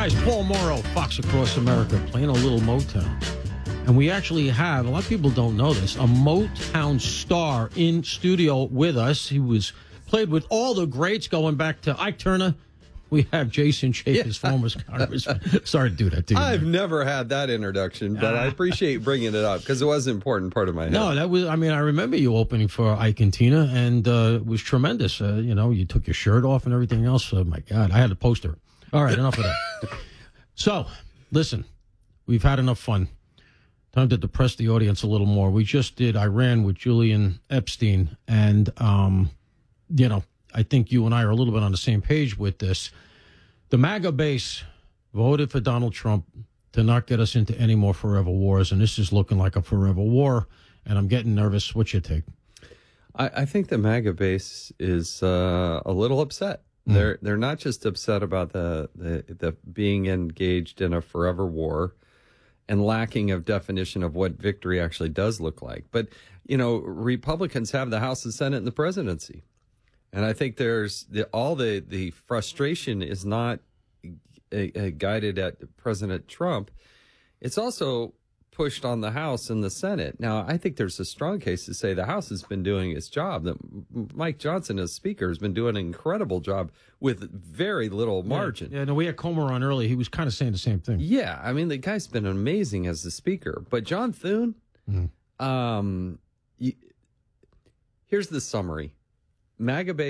guys, Paul Morrow, Fox Across America, playing a little Motown. And we actually have, a lot of people don't know this, a Motown star in studio with us. He was played with all the greats going back to Ike Turner. We have Jason Chaffetz, former congressman. Sorry to do that to you. I've never had that introduction, but I appreciate bringing it up because it was an important part of my head. No, that was, I remember you opening for Ike and Tina, and it was tremendous. You took your shirt off and everything else. Oh, my God, I had a poster. All right, enough of that. So, listen, we've had enough fun. Time to depress the audience a little more. We just did Iran with Julian Epstein, and, I think you and I are a little bit on the same page with this. The MAGA base voted for Donald Trump to not get us into any more forever wars, and this is looking like a forever war, and I'm getting nervous. What's your take? I think the MAGA base is a little upset. They're not just upset about the being engaged in a forever war and lacking of definition of what victory actually does look like. But, Republicans have the House, the Senate, and the presidency. And I think there's all the frustration is not guided at President Trump. It's also pushed on the House and the Senate. Now, I think there's a strong case to say the House has been doing its job. That Mike Johnson, as Speaker, has been doing an incredible job with very little margin. Yeah, no, we had Comer on earlier. He was kind of saying the same thing. Yeah, the guy's been amazing as the Speaker. But John Thune, here's the summary. MAGA base